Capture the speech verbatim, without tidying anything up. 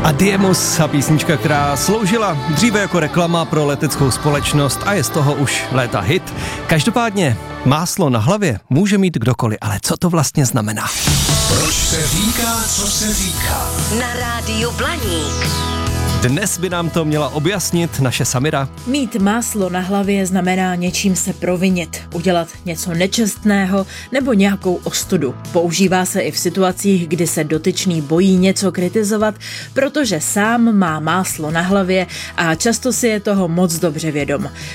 Adiemus a písnička, která sloužila dříve jako reklama pro leteckou společnost a je z toho už léta hit. Každopádně máslo na hlavě může mít kdokoliv, ale co to vlastně znamená? Proč se říká, co se říká? Na rádiu Blaník. Dnes by nám to měla objasnit naše Samira. Mít máslo na hlavě znamená něčím se provinit, udělat něco nečestného nebo nějakou ostudu. Používá se i v situacích, kdy se dotyčný bojí něco kritizovat, protože sám má máslo na hlavě a často si je toho moc dobře vědom.